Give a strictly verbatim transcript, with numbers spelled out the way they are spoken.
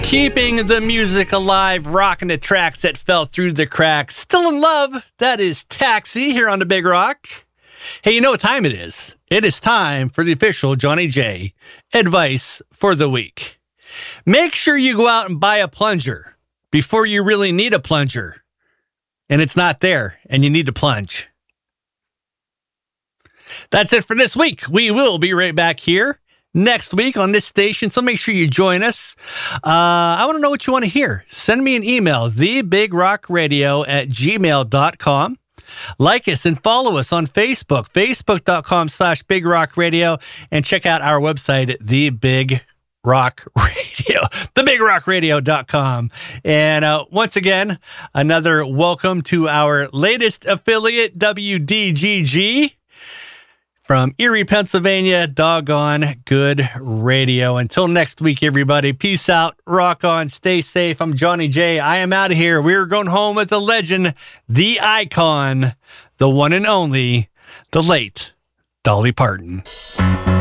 Keeping the music alive, rocking the tracks that fell through the cracks. Still in love, that is Taxi here on the Big Rock. Hey, you know what time it is? It is time for the official Johnny J advice for the week. Make sure you go out and buy a plunger before you really need a plunger. And it's not there, and you need to plunge. That's it for this week. We will be right back here next week on this station, so make sure you join us. Uh, I want to know what you want to hear. Send me an email, thebigrockradio at gmail dot com. Like us and follow us on Facebook, facebook.com slash Big Rock Radio, and check out our website at The Big Rock Radio, the big rock radio dot com. And uh, once again, another welcome to our latest affiliate, W D G G. From Erie, Pennsylvania, doggone good radio. Until next week, everybody, peace out, rock on, stay safe. I'm Johnny J. I am out of here. We're going home with the legend, the icon, the one and only, the late Dolly Parton.